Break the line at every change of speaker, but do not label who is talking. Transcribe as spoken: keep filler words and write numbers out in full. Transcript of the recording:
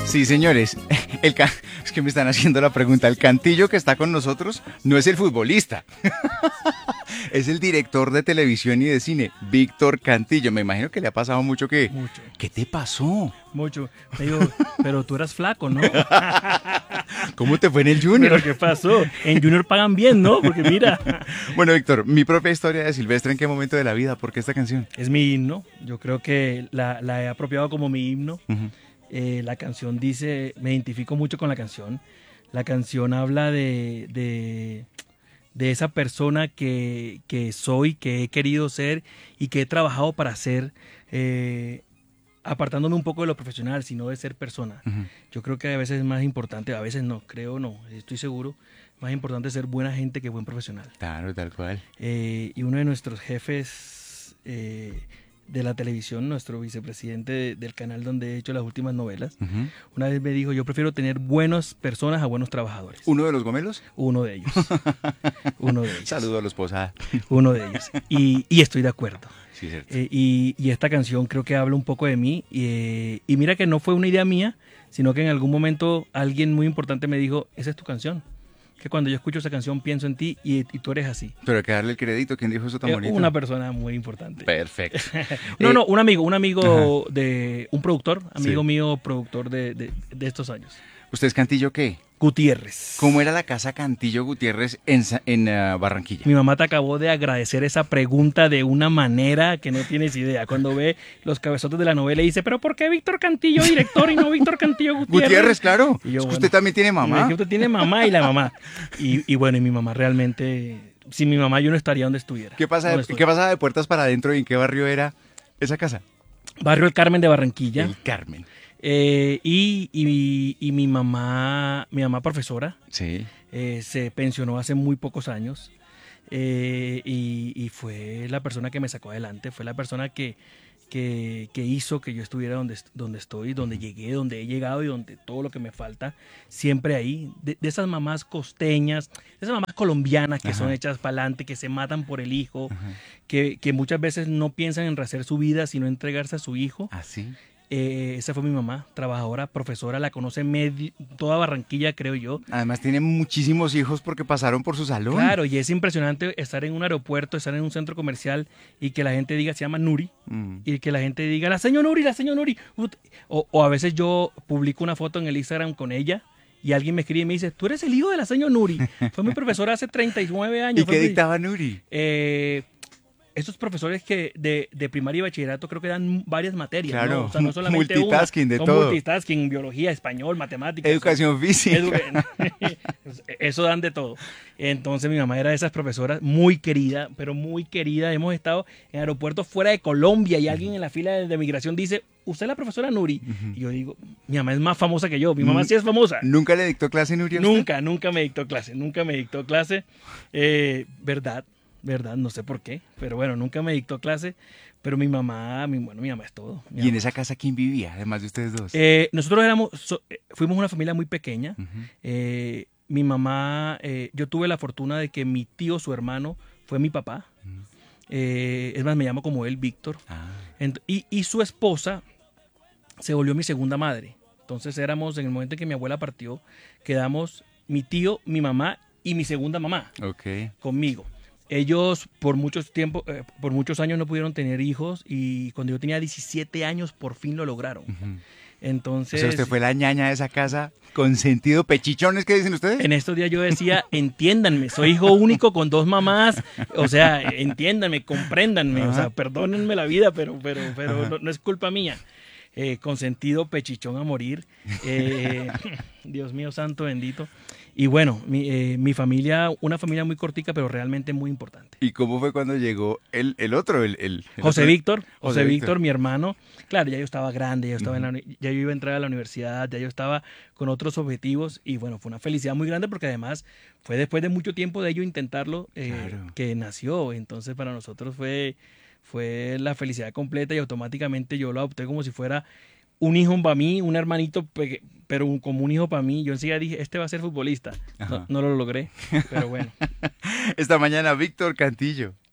Sí, señores, el ca- es que me están haciendo la pregunta. El Cantillo que está con nosotros no es el futbolista, es el director de televisión y de cine, Víctor Cantillo. Me imagino que le ha pasado mucho que...
Mucho.
¿Qué te pasó?
Mucho. Me digo, pero tú eras flaco, ¿no?
¿Cómo te fue en el Junior?
¿Pero qué pasó? En Junior pagan bien, ¿no? Porque mira.
Bueno, Víctor, mi propia historia de Silvestre, ¿en qué momento de la vida? ¿Por qué esta canción?
Es mi himno. Yo creo que la, la he apropiado como mi himno.
Ujú.
Eh, la canción dice, me identifico mucho con la canción. La canción habla de, de, de esa persona que, que soy, que he querido ser y que he trabajado para ser, eh, apartándome un poco de lo profesional, sino de ser persona.
Ujú.
Yo creo que a veces es más importante, a veces no, creo no, estoy seguro, más importante ser buena gente que buen profesional.
Claro, tal cual.
Eh, y uno de nuestros jefes eh, de la televisión, nuestro vicepresidente de- del canal donde he hecho las últimas novelas,
Ujú.
una vez me dijo, yo prefiero tener buenas personas a buenos trabajadores.
¿Uno de los gomelos?
Uno de ellos. Uno de ellos.
Saludo a los Posada.
Uno de ellos. Y, y estoy de acuerdo.
Sí, cierto.
Eh, y, y esta canción creo que habla un poco de mí. Y, eh, y mira que no fue una idea mía, sino que en algún momento alguien muy importante me dijo, esa es tu canción. Que cuando yo escucho esa canción pienso en ti y, y tú eres así.
Pero hay que darle el crédito. ¿Quién dijo eso tan
Eh,
bonito?
Una persona muy importante.
Perfecto.
No,
Eh,
no, un amigo, un amigo de un productor, amigo
Sí.
mío, productor de, de, de estos años.
¿Usted es Cantillo qué?
Gutiérrez.
¿Cómo era la casa Cantillo Gutiérrez en, Sa- en ah, Barranquilla?
Mi mamá te acabó de agradecer esa pregunta de una manera que no tienes idea. Cuando ve los cabezotes de la novela y dice, pero ¿por qué Víctor Cantillo director y no Víctor Cantillo Gutiérrez?
Gutiérrez, claro.
Y yo,
Es que
bueno,
usted también tiene
Y me
mamá.
dice, usted tiene mamá y la mamá. Y, y bueno, y mi mamá realmente, sin mi mamá yo no estaría donde estuviera.
¿Qué pasa,
Donde
de,
estoy.
¿Qué pasa de puertas para adentro y en qué barrio era esa casa?
Barrio El Carmen de Barranquilla.
El Carmen.
Eh, y, y, y mi mamá, mi mamá profesora,
Sí.
eh, se pensionó hace muy pocos años. eh, y, y fue la persona que me sacó adelante, fue la persona que, que, que hizo que yo estuviera donde, est- donde estoy, donde llegué, donde he llegado y donde todo lo que me falta, siempre ahí. De, de esas mamás costeñas, de esas mamás colombianas que
Ajá.
son hechas para adelante, que se matan por el hijo,
Ajá.
que, que muchas veces no piensan en rehacer su vida, sino entregarse a su hijo.
¿Así?
Eh, esa fue mi mamá, trabajadora, profesora, la conoce medi- toda Barranquilla, creo yo.
Además tiene muchísimos hijos porque pasaron por su salón.
Claro, y es impresionante estar en un aeropuerto, estar en un centro comercial y que la gente diga, se llama Nuri,
Mm.
y que la gente diga, la señora Nuri, la señora Nuri. Ut- O, o a veces yo publico una foto en el Instagram con ella y alguien me escribe y me dice, tú eres el hijo de la señora Nuri. Fue mi profesora hace treinta y nueve años.
¿Y
Fue
qué
mi-
dictaba Nuri?
Eh, Esos profesores que de, de primaria y bachillerato creo que dan varias materias,
Claro,
¿no? O sea, no solamente
multitasking
una,
de
son
todo.
multitasking, biología, español, matemáticas.
Educación física.
Edu- Eso dan de todo. Entonces mi mamá era de esas profesoras muy querida, pero muy querida. Hemos estado en aeropuertos fuera de Colombia y alguien en la fila de, de migración dice, ¿usted es la profesora Nuri? Y yo digo, mi mamá es más famosa que yo. Mi mamá
Mm.
sí es famosa.
¿Nunca le dictó clase Nuri a usted?
Nunca, nunca me dictó clase, nunca me dictó clase. Eh, verdad, verdad, no sé por qué, pero bueno, nunca me dictó clase. Pero mi mamá, mi, bueno, mi mamá es todo. Mi
¿Y en
mamá.
esa casa quién vivía, además de ustedes dos?
Eh, nosotros éramos, so- eh, fuimos una familia muy pequeña.
Ujú.
Eh, mi mamá, eh, yo tuve la fortuna de que mi tío, su hermano, fue mi papá.
Ujú.
Eh, es más, me llamo como él, Víctor.
Ah.
Ent- y, y su esposa se volvió mi segunda madre. Entonces éramos, en el momento en que mi abuela partió, quedamos mi tío, mi mamá y mi segunda mamá
Ok.
conmigo. Ellos por muchos tiempo, eh, por muchos años no pudieron tener hijos y cuando yo tenía diecisiete años por fin lo lograron.
Ujú.
Entonces,
O sea, usted fue la ñaña de esa casa con sentido pechichones, ¿qué dicen ustedes?
en estos días yo decía, entiéndanme, soy hijo único con dos mamás, o sea, entiéndanme, compréndanme, o sea,
Ajá.
perdónenme la vida, pero, pero, pero
Ajá.
no, no es culpa mía. Eh, con sentido pechichón a morir. Eh, Dios mío, santo bendito. Y bueno, mi, eh, mi familia, una familia muy cortica, pero realmente muy importante.
¿Y cómo fue cuando llegó el, el otro? El, el- el
José
otro?
Víctor, José,
José
Víctor,
Víctor.
mi hermano. Claro, ya yo estaba grande, ya yo, estaba en la uni- ya yo iba a entrar a la universidad, ya yo estaba con otros objetivos y bueno, fue una felicidad muy grande porque además fue después de mucho tiempo de ello intentarlo eh,
Claro.
que nació. Entonces para nosotros fue, fue la felicidad completa y automáticamente yo lo adopté como si fuera un hijo para mí, un hermanito, pe- pero un- como un hijo para mí. Yo enseguida dije, este va a ser futbolista. No,
Ajá.
no lo logré, pero bueno.
Esta mañana, Víctor Cantillo.